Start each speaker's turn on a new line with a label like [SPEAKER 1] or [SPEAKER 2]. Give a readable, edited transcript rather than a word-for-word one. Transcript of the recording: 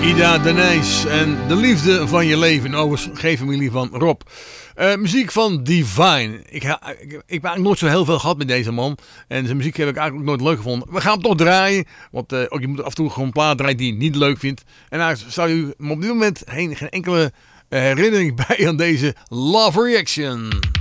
[SPEAKER 1] Ida de Nijs en De Liefde van Je Leven. Overigens geen familie van Rob. Muziek van Divine. Ik heb eigenlijk nooit zo heel veel gehad met deze man. En zijn muziek heb ik eigenlijk nooit leuk gevonden. We gaan hem toch draaien. Want ook je moet af en toe gewoon een plaat draaien die je niet leuk vindt. En daar zou u op dit moment geen enkele herinnering bij aan deze Love Reaction.